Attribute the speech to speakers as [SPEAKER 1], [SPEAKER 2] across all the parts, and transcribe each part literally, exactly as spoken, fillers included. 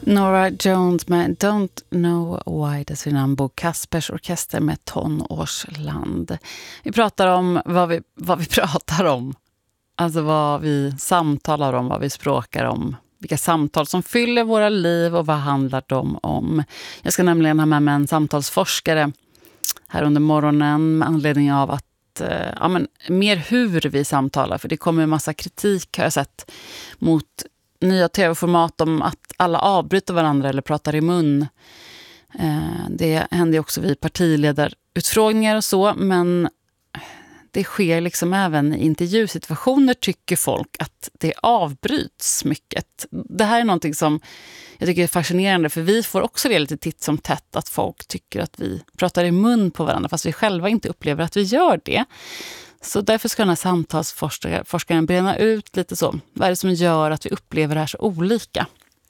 [SPEAKER 1] Norah Jones med Don't Know Why Does Nambo, Kaspers orkester med Tonårsland. Vi pratar om vad vi, vad vi pratar om. Alltså vad vi samtalar om, vad vi språkar om. Vilka samtal som fyller våra liv och vad handlar de om. Jag ska nämligen ha med mig en samtalsforskare här under morgonen med anledning av att eh, ja, men, mer hur vi samtalar. För det kommer en massa kritik, har jag sett, mot nya tv-format om att alla avbryter varandra eller pratar i mun. Eh, det händer ju också vid partiledarutfrågningar och så, men det sker liksom även i intervjusituationer, tycker folk att det avbryts mycket. Det här är någonting som jag tycker är fascinerande, för vi får också det lite titt som tätt att folk tycker att vi pratar i mun på varandra fast vi själva inte upplever att vi gör det. Så därför ska den här samtalsforskaren bränna ut lite så. Vad är det som gör att vi upplever det här så olika?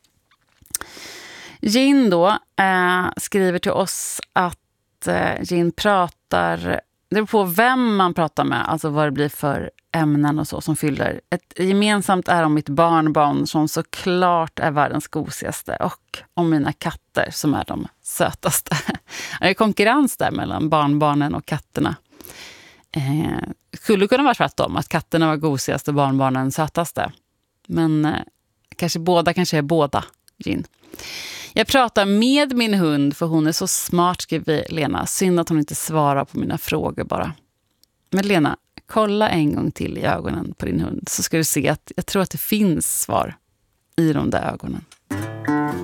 [SPEAKER 1] Gin då eh, skriver till oss att eh, Gin pratar, det beror på vem man pratar med, alltså vad det blir för ämnen och så som fyller. Ett gemensamt är om mitt barnbarn som såklart är världens gosigaste, och om mina katter som är de sötaste. Det är konkurrens där mellan barnbarnen och katterna. Eh, skulle kunna vara tvärtom, att katterna var gosigast och barnbarnen sötaste. Men eh, kanske båda kanske är båda, Gin. Jag pratar med min hund för hon är så smart, skriver Lena. Synd att hon inte svarar på mina frågor bara. Men Lena, kolla en gång till i ögonen på din hund så ska du se att jag tror att det finns svar i de där ögonen.